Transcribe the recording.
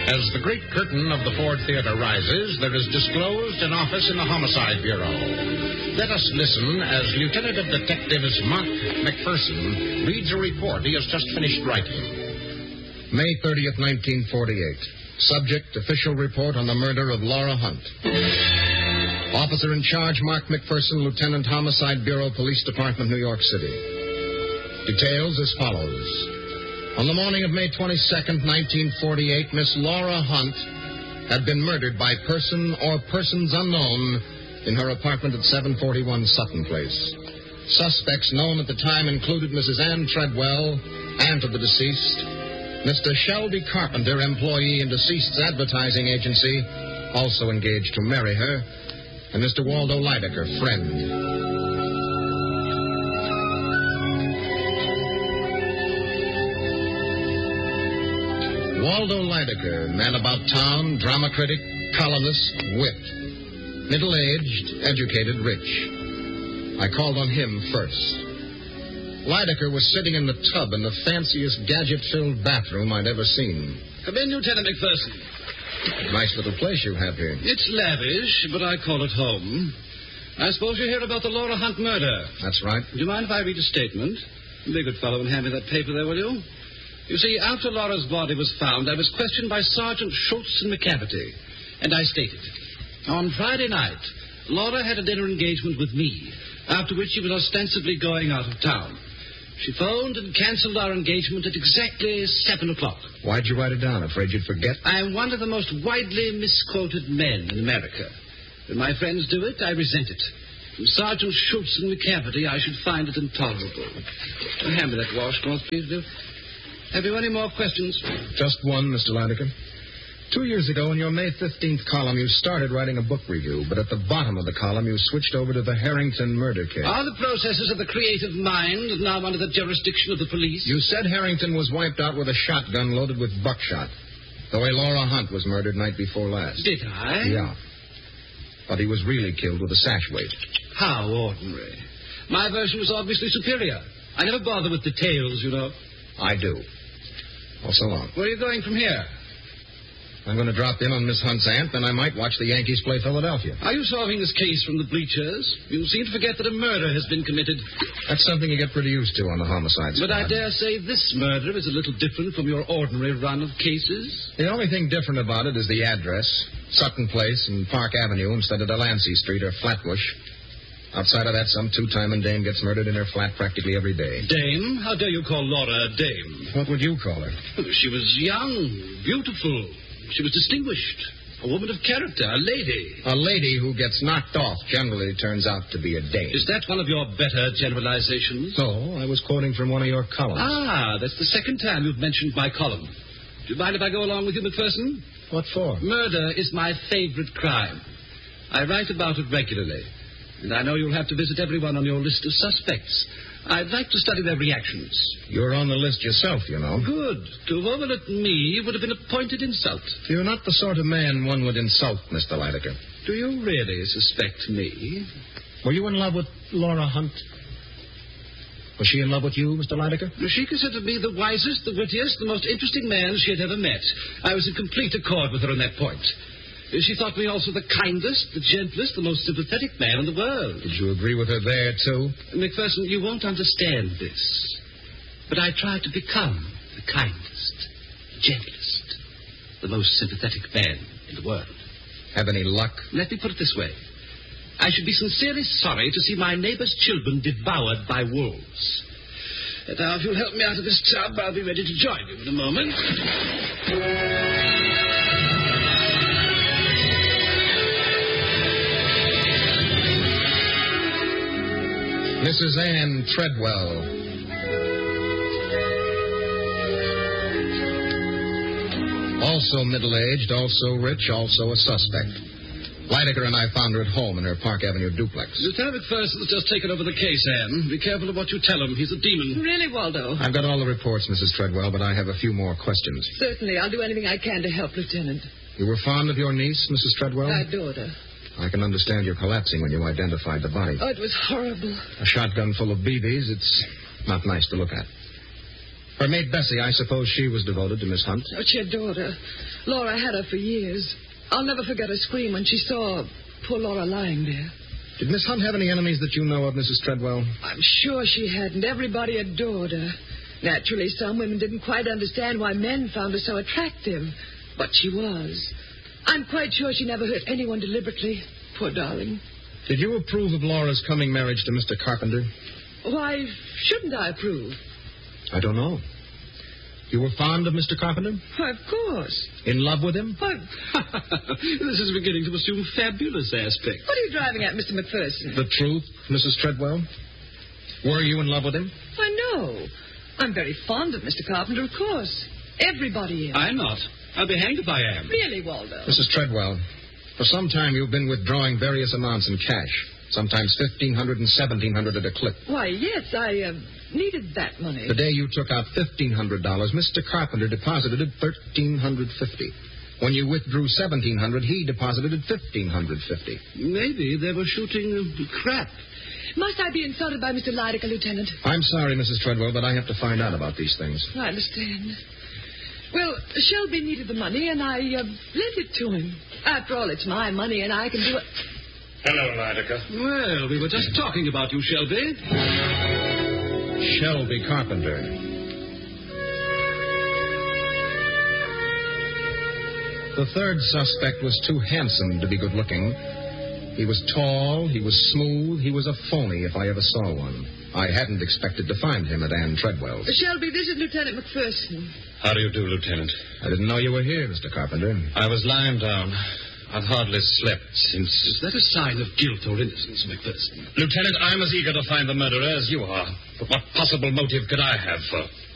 As the great curtain of the Ford Theater rises, there is disclosed an office in the Homicide Bureau. Let us listen as Lieutenant of Detectives Mark McPherson reads a report he has just finished writing. May 30th, 1948. Subject, official report on the murder of Laura Hunt. Officer in charge, Mark McPherson, Lieutenant, Homicide Bureau, Police Department, New York City. Details as follows. On the morning of May 22nd, 1948, Miss Laura Hunt had been murdered by person or persons unknown in her apartment at 741 Sutton Place. Suspects known at the time included Mrs. Ann Treadwell, aunt of the deceased, Mr. Shelby Carpenter, employee in deceased's advertising agency, also engaged to marry her, and Mr. Waldo Lydecker, friend. Waldo Lydecker, man about town, drama critic, columnist, wit. Middle-aged, educated, rich. I called on him first. Lydecker was sitting in the tub in the fanciest gadget-filled bathroom I'd ever seen. Come in, Lieutenant McPherson. Nice little place you have here. It's lavish, but I call it home. I suppose you hear about the Laura Hunt murder. That's right. Do you mind if I read a statement? Be a good fellow and hand me that paper there, will you? You see, after Laura's body was found, I was questioned by Sergeant Schultz and McCavity, and I stated, on Friday night, Laura had a dinner engagement with me, after which she was ostensibly going out of town. She phoned and canceled our engagement at exactly 7 o'clock. Why'd you write it down? Afraid you'd forget? I'm one of the most widely misquoted men in America. When my friends do it, I resent it. From Sergeant Schultz and McCavity, I should find it intolerable. Hand me that washcloth, please, Bill. Have you any more questions? Just one, Mr. Lydecker. 2 years ago, in your May 15th column, you started writing a book review, but at the bottom of the column, you switched over to the Harrington murder case. Are the processes of the creative mind now under the jurisdiction of the police? You said Harrington was wiped out with a shotgun loaded with buckshot, the way Laura Hunt was murdered night before last. Did I? Yeah. But he was really killed with a sash weight. How ordinary. My version was obviously superior. I never bother with details, you know. I do. Well, so long. Where are you going from here? I'm going to drop in on Miss Hunt's aunt, then I might watch the Yankees play Philadelphia. Are you solving this case from the bleachers? You seem to forget that a murder has been committed. That's something you get pretty used to on the homicide squad. But I dare say this murder is a little different from your ordinary run of cases. The only thing different about it is the address. Sutton Place and Park Avenue instead of Delancey Street or Flatbush. Outside of that, some two-timing dame gets murdered in her flat practically every day. Dame? How dare you call Laura a dame? What would you call her? She was young, beautiful. She was distinguished. A woman of character, a lady. A lady who gets knocked off generally turns out to be a dame. Is that one of your better generalizations? No, I was quoting from one of your columns. Ah, that's the second time you've mentioned my column. Do you mind if I go along with you, McPherson? What for? Murder is my favorite crime. I write about it regularly. And I know you'll have to visit everyone on your list of suspects. I'd like to study their reactions. You're on the list yourself, you know. Good. To have overlooked me would have been a pointed insult. You're not the sort of man one would insult, Mr. Lydecker. Do you really suspect me? Were you in love with Laura Hunt? Was she in love with you, Mr. Lydecker? She considered me the wisest, the wittiest, the most interesting man she had ever met. I was in complete accord with her on that point. She thought me also the kindest, the gentlest, the most sympathetic man in the world. Did you agree with her there, too? McPherson, you won't understand this. But I tried to become the kindest, the gentlest, the most sympathetic man in the world. Have any luck? Let me put it this way. I should be sincerely sorry to see my neighbor's children devoured by wolves. And now, if you'll help me out of this tub, I'll be ready to join you in a moment. Mrs. Ann Treadwell. Also middle-aged, also rich, also a suspect. Lydecker and I found her at home in her Park Avenue duplex. Lieutenant McPherson has just taken over the case, Anne. Be careful of what you tell him. He's a demon. Really, Waldo? I've got all the reports, Mrs. Treadwell, but I have a few more questions. Certainly. I'll do anything I can to help, Lieutenant. You were fond of your niece, Mrs. Treadwell? I adored her. I can understand your collapsing when you identified the body. Oh, it was horrible. A shotgun full of BBs, it's not nice to look at. Her maid Bessie, I suppose she was devoted to Miss Hunt. Oh, she adored her. Laura had her for years. I'll never forget her scream when she saw poor Laura lying there. Did Miss Hunt have any enemies that you know of, Mrs. Treadwell? I'm sure she hadn't. Everybody adored her. Naturally, some women didn't quite understand why men found her so attractive. But she was. I'm quite sure she never hurt anyone deliberately. Poor darling. Did you approve of Laura's coming marriage to Mr. Carpenter? Why shouldn't I approve? I don't know. You were fond of Mr. Carpenter? Why, of course. In love with him? Why, This is beginning to assume fabulous aspects. what are you driving at, Mr. McPherson? The truth, Mrs. Treadwell? Were you in love with him? Why, no. I'm very fond of Mr. Carpenter, of course. Everybody is. I'm not. I'll be hanged if I am. Really, Waldo? Mrs. Treadwell, for some time you've been withdrawing various amounts in cash. Sometimes $1,500 and $1,700 at a clip. Why, yes, I needed that money. The day you took out $1,500, Mr. Carpenter deposited $1,350. When you withdrew $1,700, he deposited $1,550. Maybe they were shooting crap. Must I be insulted by Mr. Lydecker, Lieutenant? I'm sorry, Mrs. Treadwell, but I have to find out about these things. I understand. Well, Shelby needed the money, and I lent it to him. After all, it's my money, and I can do it. Hello, Lydecker. Well, we were just talking about you, Shelby. Shelby Carpenter. The third suspect was too handsome to be good-looking. He was tall, he was smooth, he was a phony if I ever saw one. I hadn't expected to find him at Ann Treadwell's. Shelby, this is Lieutenant McPherson. How do you do, Lieutenant? I didn't know you were here, Mr. Carpenter. I was lying down. I've hardly slept since... Is that a sign of guilt or innocence, McPherson? Lieutenant, I'm as eager to find the murderer as you are. But what possible motive could I have for